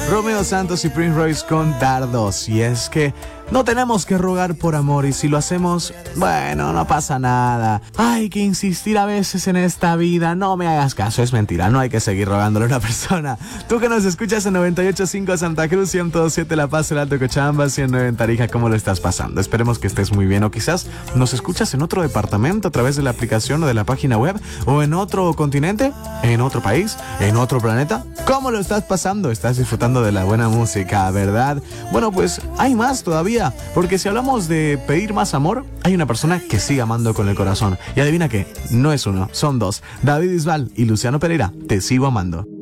Romeo Santos y Prince Royce con Dardos. Y es que no tenemos que rogar por amor, y si lo hacemos, bueno, no pasa nada. Hay que insistir a veces en esta vida. No me hagas caso, es mentira, no hay que seguir rogándole a una persona. Tú que nos escuchas en 98.5 Santa Cruz, 107 La Paz, el Alto Cochabamba, 109 en Tarija, ¿cómo lo estás pasando? Esperemos que estés muy bien, o quizás nos escuchas en otro departamento a través de la aplicación o de la página web, o en otro continente, en otro país, en otro planeta. ¿Cómo lo estás pasando? Estás disfrutando de la buena música, ¿verdad? Bueno, pues hay más todavía, porque si hablamos de pedir más amor, hay una persona que sigue amando con el corazón. Y adivina qué, no es uno, son dos. David Bisbal y Luciano Pereira, Te Sigo Amando.